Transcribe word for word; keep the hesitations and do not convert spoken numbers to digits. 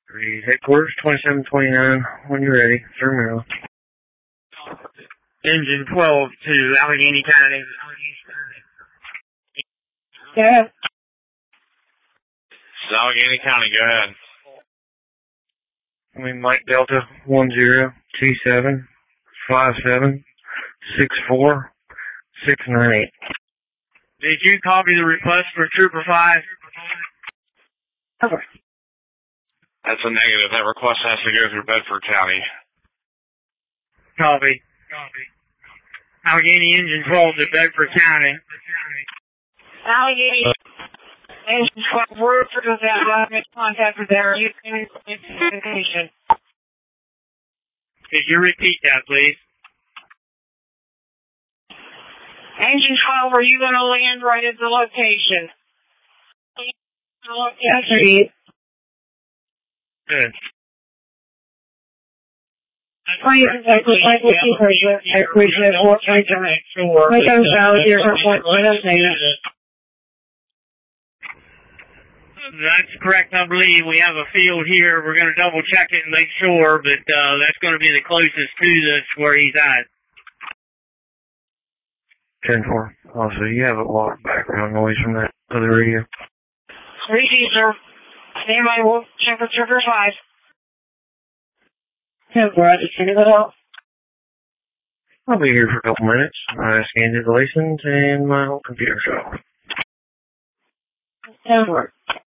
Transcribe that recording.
Three headquarters, twenty-seven twenty-nine. When you're ready, Sir Merrill. Engine twelve to Allegheny County. Yeah. Allegheny County, go ahead. I mean, Mike Delta, one zero two seven five seven six four six nine eight. Did you copy the request for Trooper five? Over. That's a negative. That request has to go through Bedford County. Copy. Copy. Allegheny Engine twelve to Bedford County. Allegheny Engine twelve, we're for that uh, make contact with their communication. Could you repeat that, please? Engine twelve, are you going to land right at the location? Yes, sir. Good. Please, I appreciate I appreciate what I can make sure. I can validate your report. That's correct, I believe. We have a field here. We're going to double check it and make sure, but uh, that's going to be the closest to this where he's at. ten four. Also, you have a lot of background noise from that other radio. Repeat, sir. Anybody will check with Trooper five. ten four, I just figured that out. I'll be here for a couple minutes. I scanned his license and my whole computer shut off. ten four.